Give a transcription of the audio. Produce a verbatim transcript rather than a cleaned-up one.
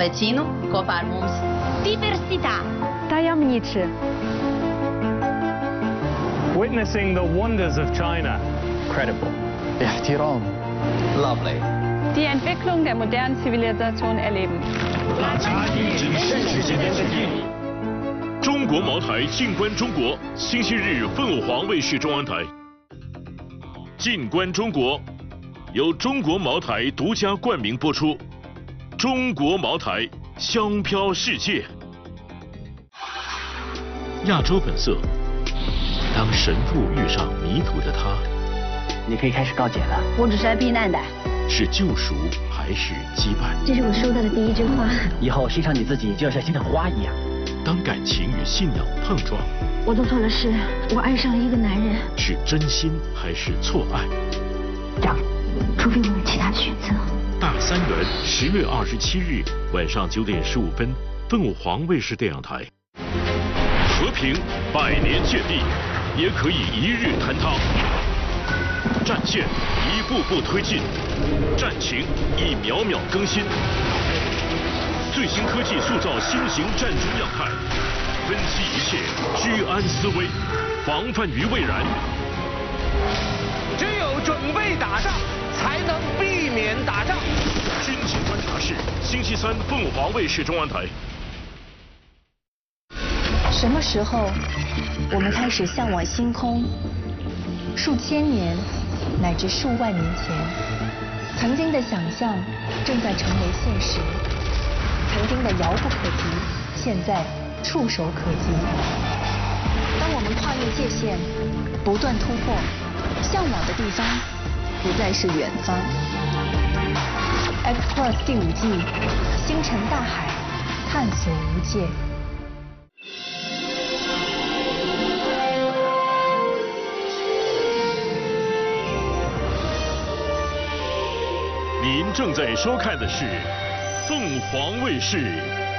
Vicino, Cofarmums. Diversità. Tajemniczy. Witnessing the wonders of China. Credible. احترام. Lovely. Die Entwicklung der modernen Zivilisation erleben. 中国茅台静观中国，星期日凤凰卫视中央台。静观中国由中国茅台独家冠名播出。中国茅台，香飘世界。亚洲本色，当神父遇上迷途的他， 你可以开始告解了。 我只是来避难的。 是救赎还是羁绊？ 这是我收到的第一句话。 以后欣赏你自己，就要像欣赏花一样。 当感情与信仰碰撞， 我做错了事，我爱上了一个男人。 是真心还是错爱？ 这样，除非我有其他的选择。 大三元十月二十七日晚上九点十五分，凤凰卫视电影台。和平百年建立，也可以一日坍塌。战线一步步推进，战情一秒秒更新。最新科技塑造新型战争样态，分析一切，居安思危，防范于未然。 只有准备打仗，才能避免打仗。 军情观察室，星期三凤凰卫视中央台。 什么时候，我们开始向往星空？数千年，乃至数万年前，曾经的想象正在成为现实。曾经的遥不可及，现在触手可及。当我们跨越界限，不断突破，向往的地方不再是远方。X Plus 第五季，星辰大海，探索无界。 您正在收看的是凤凰卫视